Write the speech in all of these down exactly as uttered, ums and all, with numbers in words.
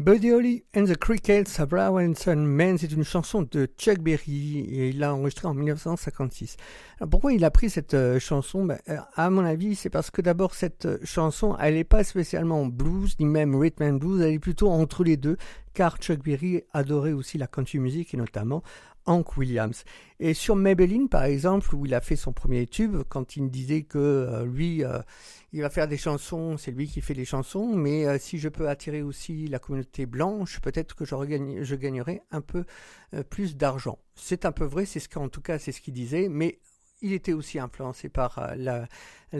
Buddy Holly and the Crickets of Robinson Man, c'est une chanson de Chuck Berry et il l'a enregistrée en dix-neuf cent cinquante-six. Alors pourquoi il a pris cette euh, chanson? Ben, à mon avis, c'est parce que d'abord cette chanson, elle n'est pas spécialement blues ni même rhythm and blues, elle est plutôt entre les deux, car Chuck Berry adorait aussi la country music et notamment Hank Williams. Et sur Maybelline, par exemple, où il a fait son premier tube, quand il disait que euh, lui, euh, il va faire des chansons, c'est lui qui fait les chansons, mais euh, si je peux attirer aussi la communauté blanche, peut-être que je, regagne, je gagnerai un peu euh, plus d'argent. C'est un peu vrai, c'est ce qu'en tout cas, c'est ce qu'il disait, mais il était aussi influencé par euh, la,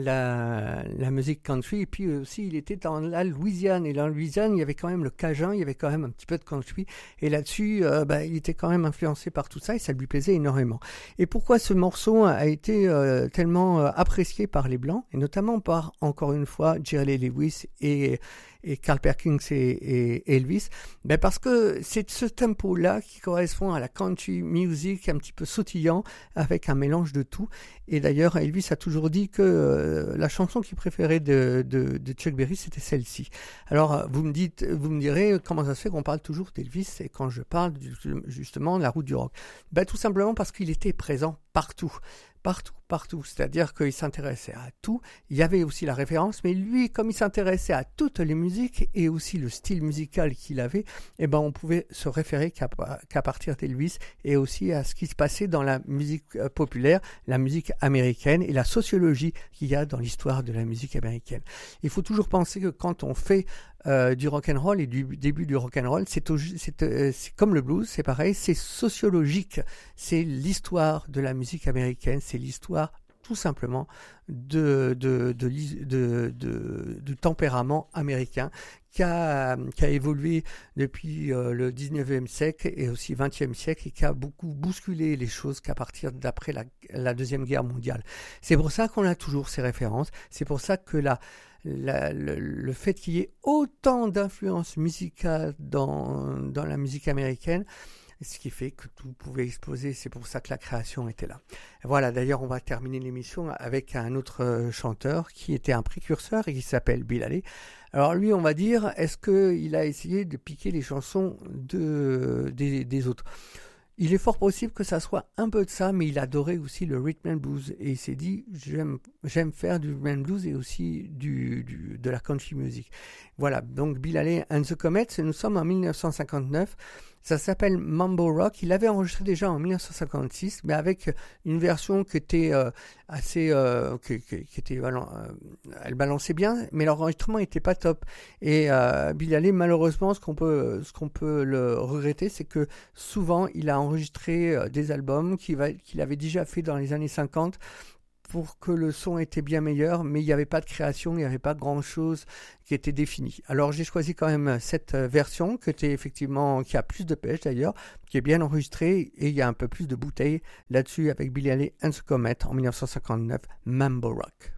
la, la musique country, et puis aussi il était dans la Louisiane, et dans la Louisiane il y avait quand même le Cajun, il y avait quand même un petit peu de country, et là-dessus euh, bah, il était quand même influencé par tout ça, et ça lui plaisait énormément. Et pourquoi ce morceau a été euh, tellement euh, apprécié par les Blancs, et notamment par, encore une fois, Jerry Lee Lewis et et Carl Perkins et, et Elvis, ben parce que c'est ce tempo-là qui correspond à la country music un petit peu sautillant avec un mélange de tout. Et d'ailleurs, Elvis a toujours dit que euh, la chanson qu'il préférait de, de, de Chuck Berry, c'était celle-ci. Alors, vous me dites, vous me direz comment ça se fait qu'on parle toujours d'Elvis et quand je parle justement de la route du rock. Ben tout simplement parce qu'il était présent partout. Partout, partout. C'est-à-dire qu'il s'intéressait à tout. Il y avait aussi la référence, mais lui, comme il s'intéressait à toutes les musiques et aussi le style musical qu'il avait, eh ben, on pouvait se référer qu'à, qu'à partir d'Elvis et aussi à ce qui se passait dans la musique populaire, la musique américaine et la sociologie qu'il y a dans l'histoire de la musique américaine. Il faut toujours penser que quand on fait Euh, du rock'n'roll et du début du rock'n'roll, c'est, au, c'est, euh, c'est comme le blues, c'est pareil, c'est sociologique, c'est l'histoire de la musique américaine, c'est l'histoire tout simplement de, de, de, de, de, de tempérament américain qui a, qui a évolué depuis euh, le dix-neuvième siècle et aussi vingtième siècle et qui a beaucoup bousculé les choses qu'à partir d'après la, la Deuxième Guerre mondiale. C'est pour ça qu'on a toujours ces références, c'est pour ça que la La, le, le fait qu'il y ait autant d'influences musicales dans, dans la musique américaine, ce qui fait que tout pouvait exploser, c'est pour ça que la création était là. Voilà, d'ailleurs on va terminer l'émission avec un autre chanteur qui était un précurseur et qui s'appelle Bill Haley. Alors lui, on va dire, est-ce qu'il a essayé de piquer les chansons de, des, des autres ? Il est fort possible que ça soit un peu de ça, mais il adorait aussi le rhythm and blues et il s'est dit j'aime j'aime faire du rhythm and blues et aussi du, du de la country music. Voilà, donc Bill Haley and the Comets, nous sommes en dix-neuf cent cinquante-neuf. Ça s'appelle Mambo Rock. Il l'avait enregistré déjà en dix-neuf cent cinquante-six, mais avec une version qui était euh, assez, euh, qui, qui, qui était, euh, elle balançait bien, mais l'enregistrement était pas top. Et euh, Bill Haley, malheureusement, ce qu'on peut, ce qu'on peut le regretter, c'est que souvent il a enregistré euh, des albums qu'il, va, qu'il avait déjà fait dans les années cinquante. Pour que le son était bien meilleur, mais il n'y avait pas de création, il n'y avait pas grand-chose qui était défini. Alors j'ai choisi quand même cette version qui était effectivement, qui a plus de pêche d'ailleurs, qui est bien enregistrée et il y a un peu plus de bouteilles là-dessus avec Bill Haley and the Comets en dix-neuf cent cinquante-neuf, Mambo Rock.